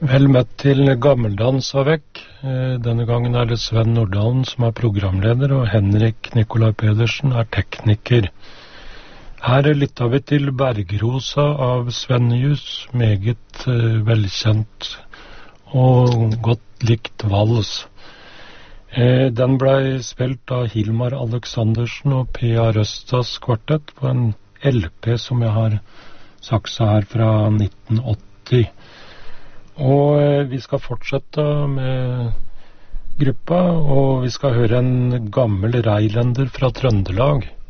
Vel møtt til Gammeldans og vekk. Denne gangen er det Sven Nordalen som er programleder, og Henrik Nikolai Pedersen er tekniker. Her lytter vi til Bergrosa av Svenjus, meget velkjent og godt likt vals. Den ble spilt av Hilmar Alexandersen og P.A. Røstas kvartett på en LP som jeg har saksa her fra 1980. Og vi skal fortsette med gruppa, og vi skal høre en gammel reilender fra Trøndelag.